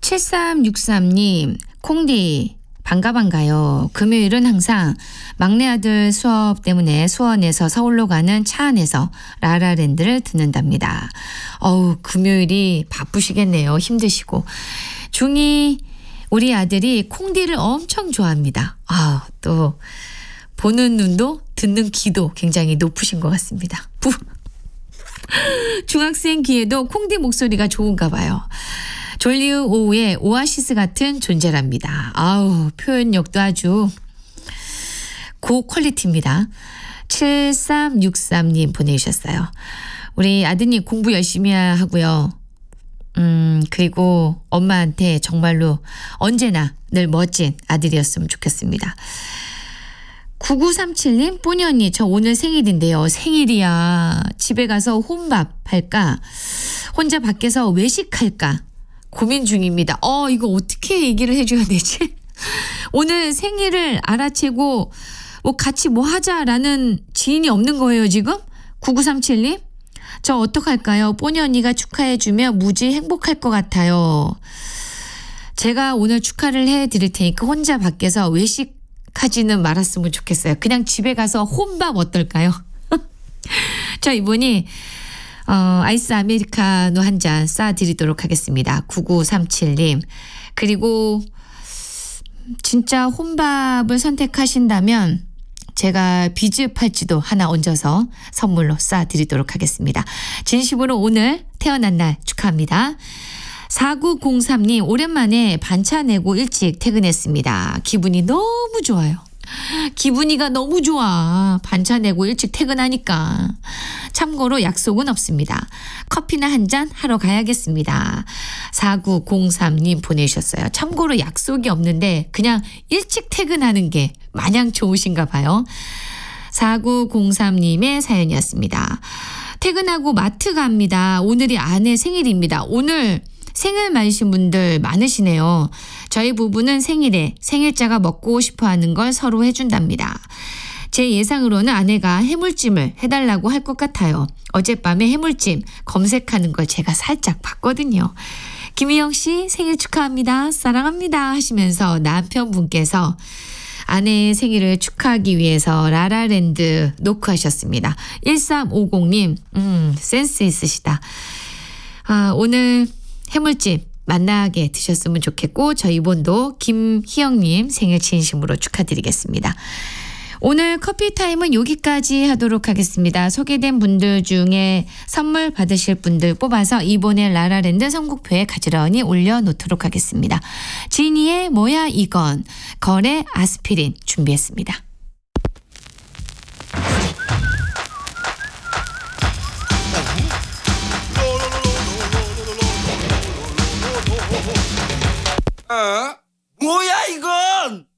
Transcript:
7363님, 콩디, 반가요. 금요일은 항상 막내 아들 수업 때문에 수원에서 서울로 가는 차 안에서 라라랜드를 듣는답니다. 금요일이 바쁘시겠네요. 힘드시고. 중이 우리 아들이 콩디를 엄청 좋아합니다. 또 보는 눈도 듣는 귀도 굉장히 높으신 것 같습니다. 중학생 귀에도 콩디 목소리가 좋은가 봐요. 졸리우 오후에 오아시스 같은 존재랍니다. 표현력도 아주 고퀄리티입니다. 7363님 보내주셨어요. 우리 아드님 공부 열심히 하고요. 그리고 엄마한테 정말로 언제나 늘 멋진 아들이었으면 좋겠습니다. 9937님, 뿌니 언니, 저 오늘 생일인데요. 생일이야. 집에 가서 혼밥 할까? 혼자 밖에서 외식할까? 고민 중입니다. 이거 어떻게 얘기를 해줘야 되지? 오늘 생일을 알아채고 같이 하자라는 지인이 없는 거예요, 지금? 9937님? 저 어떡할까요? 뽀니 언니가 축하해주면 무지 행복할 것 같아요. 제가 오늘 축하를 해드릴 테니까 혼자 밖에서 외식하지는 말았으면 좋겠어요. 그냥 집에 가서 혼밥 어떨까요? 자, 이분이 아이스 아메리카노 한 잔 쏴드리도록 하겠습니다. 9937님. 그리고 진짜 혼밥을 선택하신다면 제가 비즈 팔찌도 하나 얹어서 선물로 쏴드리도록 하겠습니다. 진심으로 오늘 태어난 날 축하합니다. 4903님, 오랜만에 반차 내고 일찍 퇴근했습니다. 기분이 너무 좋아요. 기분이가 너무 좋아. 반차 내고 일찍 퇴근하니까. 참고로 약속은 없습니다. 커피나 한 잔 하러 가야겠습니다. 4903님 보내주셨어요. 참고로 약속이 없는데 그냥 일찍 퇴근하는 게 마냥 좋으신가 봐요. 4903님의 사연이었습니다. 퇴근하고 마트 갑니다. 오늘이 아내 생일입니다. 오늘 생일 맞으신 분들 많으시네요. 저희 부부는 생일에 생일자가 먹고 싶어하는 걸 서로 해준답니다. 제 예상으로는 아내가 해물찜을 해달라고 할 것 같아요. 어젯밤에 해물찜 검색하는 걸 제가 살짝 봤거든요. 김희영 씨 생일 축하합니다. 사랑합니다 하시면서 남편분께서 아내의 생일을 축하하기 위해서 라라랜드 노크하셨습니다. 1350님 센스 있으시다. 오늘 해물찜 만나게 드셨으면 좋겠고 저희 본도 김희영님 생일 진심으로 축하드리겠습니다. 오늘 커피타임은 여기까지 하도록 하겠습니다. 소개된 분들 중에 선물 받으실 분들 뽑아서 이번에 라라랜드 선곡표에 가지런히 올려놓도록 하겠습니다. 지니의 뭐야 이건, 걸의 아스피린 준비했습니다. 뭐야 이건?